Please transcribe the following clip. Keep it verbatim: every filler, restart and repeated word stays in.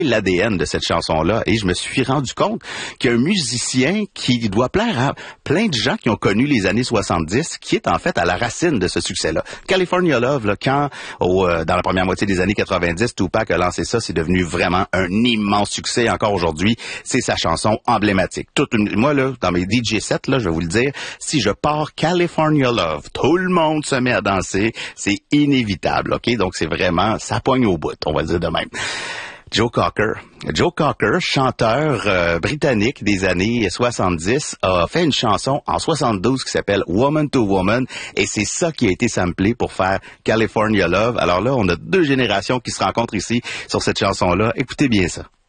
l'A D N de cette chanson-là et je me suis rendu compte qu'il y a un musicien qui doit plaire à plein de gens qui ont connu les années soixante-dix, qui est en fait à la racine de ce succès-là. California Love, là, quand au, euh, dans la première moitié des années quatre-vingt-dix, Tupac a lancé ça, c'est devenu vraiment un immense succès. Encore aujourd'hui, c'est sa chanson emblématique. Toute une, moi, là, dans mes D J sets, là, je vais vous le dire, si je pars California Love, tout le monde se met à danser, c'est inévitable, OK? Donc, c'est vraiment, ça poigne au bout, on va dire de même. Joe Cocker. Joe Cocker, chanteur euh, britannique des années soixante-dix, a fait une chanson en soixante-douze qui s'appelle Woman to Woman et c'est ça qui a été samplé pour faire California Love. Alors là, on a deux générations qui se rencontrent ici sur cette chanson-là. Écoutez bien ça.